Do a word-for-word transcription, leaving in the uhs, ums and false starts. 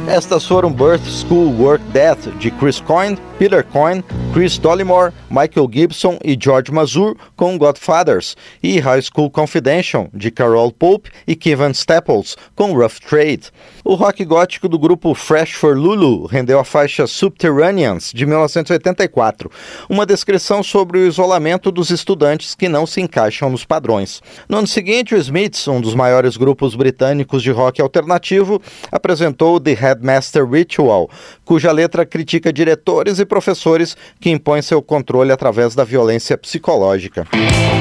Estas foram Birth, School, Work, Death, de Chris Coyne, Peter Coyne, Chris Dollimore, Michael Gibson e George Mazur, com Godfathers, e High School Confidential, de Carole Pope e Kevin Staples, com Rough Trade. O rock gótico do grupo Fresh for Lulu rendeu a faixa Subterraneans, de mil novecentos e oitenta e quatro, uma descrição sobre o isolamento dos estudantes que não se encaixam nos padrões. No ano seguinte, o Smiths, um dos maiores grupos britânicos de rock alternativo, apresentou The Headmaster Ritual, cuja letra critica diretores e professores que impõem seu controle através da violência psicológica.